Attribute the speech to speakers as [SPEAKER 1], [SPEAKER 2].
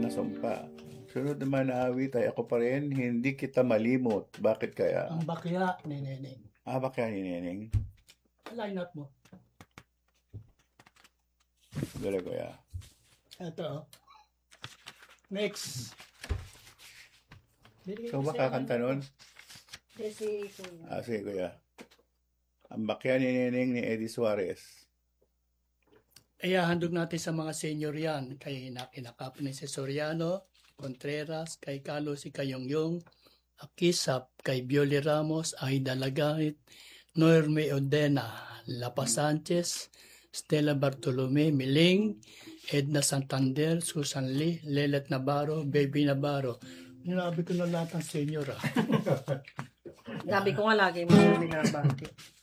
[SPEAKER 1] nasumpa. Sunod naman na awit ay ako pa rin, hindi kita malimot. Bakit kaya?
[SPEAKER 2] Ang bakya ni Neneng.
[SPEAKER 1] Bakit ni Neneng?
[SPEAKER 2] Line up mo.
[SPEAKER 1] Dala kuya.
[SPEAKER 2] Ito. Next.
[SPEAKER 1] Ikaw ba kakanta nun?
[SPEAKER 3] Kasi kuya.
[SPEAKER 1] Sige kuya. Ang bakya ni Neneng ni Eddie Suarez.
[SPEAKER 2] Handog natin sa mga senior yan. Kay Inakap ni si Soriano, Contreras, kay Carlos si Kayongyong, Akisap, kay Bioli Ramos, Aida Lagait, Norme Odena, Lapa Sanchez, Stella Bartolome, Miling, Edna Santander, Susan Lee, Lelet Navarro, Baby Navarro. Ninabi ko na lahat ng senior.
[SPEAKER 3] Gabi ko nga lagi mo binabati.